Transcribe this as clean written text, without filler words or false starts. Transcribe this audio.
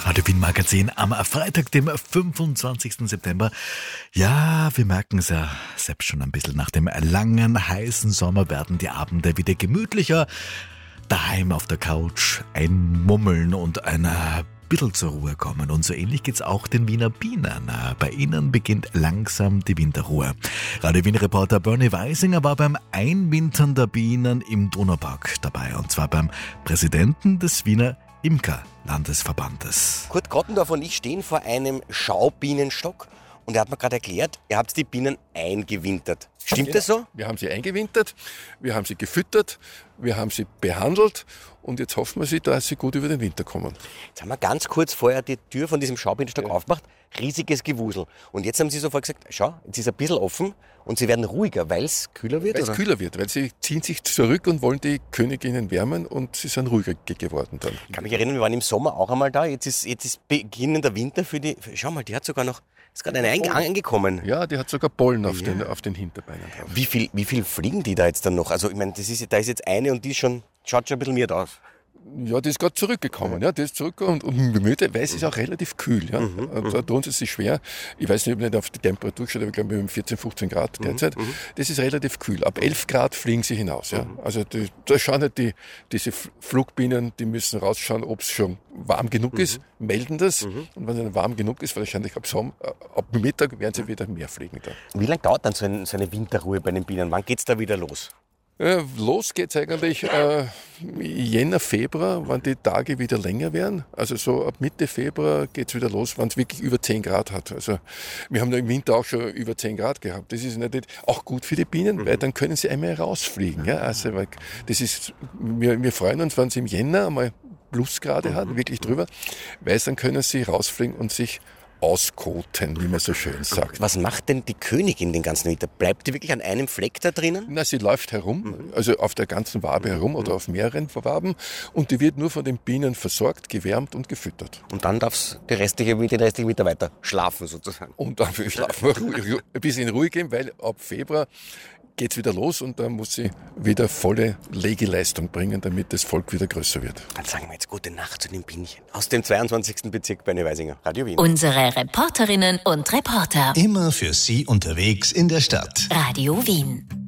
Radio Wien Magazin am Freitag, dem 25. September. Ja, wir merken es ja selbst schon ein bisschen. Nach dem langen, heißen Sommer werden die Abende wieder gemütlicher. Daheim auf der Couch einmummeln und ein bisschen zur Ruhe kommen. Und so ähnlich geht's auch den Wiener Bienen. Bei ihnen beginnt langsam die Winterruhe. Radio Wien-Reporter Bernie Weisinger war beim Einwintern der Bienen im Donaupark dabei. Und zwar beim Präsidenten des Wiener Imker-Landesverbandes. Kurt Grottendorf und ich stehen vor einem Schaubienenstock und er hat mir gerade erklärt, ihr habt die Bienen eingewintert. Stimmt das so? Wir haben sie eingewintert, wir haben sie gefüttert, wir haben sie behandelt und jetzt hoffen wir, dass sie gut über den Winter kommen. Jetzt haben wir ganz kurz vorher die Tür von diesem Schaubienenstock aufgemacht, riesiges Gewusel. Und jetzt haben sie sofort gesagt, schau, jetzt ist ein bisschen offen und sie werden ruhiger, weil es kühler wird? Weil es kühler wird, weil sie ziehen sich zurück und wollen die Königinnen wärmen und sie sind ruhiger geworden dann. Ich kann mich erinnern, wir waren im Sommer auch einmal da, jetzt ist beginnender Winter für die, schau mal, die hat sogar noch, ist gerade eine angekommen. Ja, die hat sogar Pollen auf den Hinterbeinen drauf. Wie viel fliegen die da jetzt dann noch? Also ich meine, da ist jetzt eine und die schaut schon ein bisschen miert aus. Ja, die ist gerade zurückgekommen. Ja, die ist zurückgekommen und bemüht, weil es ist auch relativ kühl. Ja. Da tun sie sich schwer. Ich weiß nicht, ob nicht auf die Temperatur steht, aber ich glaube, wir haben 14, 15 Grad derzeit. Das ist relativ kühl. Ab 11 Grad fliegen sie hinaus. Ja. Also da schauen halt diese Flugbienen, die müssen rausschauen, ob es schon warm genug ist, melden das. Und wenn es dann warm genug ist, wahrscheinlich ab Mittag werden sie wieder mehr fliegen. Da. Wie lange dauert dann so eine Winterruhe bei den Bienen? Wann geht es da wieder los? Los geht's eigentlich Jänner, Februar, wenn die Tage wieder länger werden. Also so ab Mitte Februar geht's wieder los, wenn es wirklich über 10 Grad hat. Also wir haben im Winter auch schon über 10 Grad gehabt. Das ist natürlich auch gut für die Bienen, weil dann können sie einmal rausfliegen. Ja? Also das ist, wir freuen uns, wenn sie im Jänner einmal Plusgrade hat, wirklich drüber, weil dann können sie rausfliegen und sich auskoten, wie man so schön sagt. Was macht denn die Königin den ganzen Winter? Bleibt die wirklich an einem Fleck da drinnen? Na, sie läuft herum, also auf der ganzen Wabe herum oder auf mehreren Waben und die wird nur von den Bienen versorgt, gewärmt und gefüttert. Und dann darf den restlichen Winter weiter schlafen sozusagen. Und dann schlafen wir ein bisschen in Ruhe gehen, weil ab Februar geht's wieder los und dann muss sie wieder volle Legeleistung bringen, damit das Volk wieder größer wird. Dann sagen wir jetzt gute Nacht zu den Bienchen. Aus dem 22. Bezirk Bernie Weisinger, Radio Wien. Unsere Reporterinnen und Reporter. Immer für Sie unterwegs in der Stadt. Radio Wien.